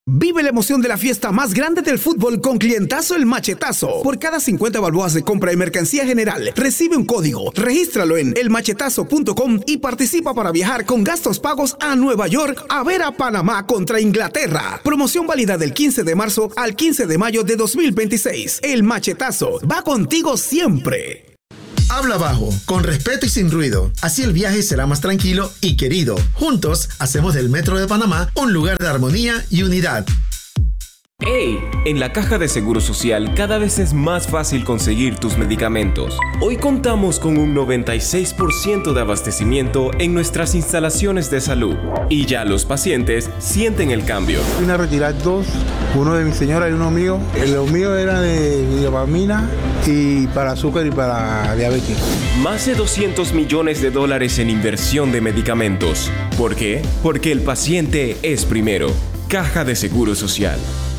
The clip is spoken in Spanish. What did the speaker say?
Vive la emoción de la fiesta más grande del fútbol con Clientazo el Machetazo. Por cada 50 balboas de compra de mercancía general, recibe un código. Regístralo en elmachetazo.com y participa para viajar con gastos pagos a Nueva York a ver a Panamá contra Inglaterra. Promoción válida del 15 de marzo al 15 de mayo de 2026. El Machetazo va contigo siempre. Habla bajo, con respeto y sin ruido. Así el viaje será más tranquilo y querido. Juntos hacemos del Metro de Panamá un lugar de armonía y unidad. ¡Hey! En la Caja de Seguro Social cada vez es más fácil conseguir tus medicamentos. Hoy contamos con un 96% de abastecimiento en nuestras instalaciones de salud. Y ya los pacientes sienten el cambio. Vine a retirar dos, uno de mi señora y uno mío. Lo mío era de dopamina y para azúcar y para diabetes. Más de $200 millones en inversión de medicamentos. ¿Por qué? Porque el paciente es primero. Caja de Seguro Social.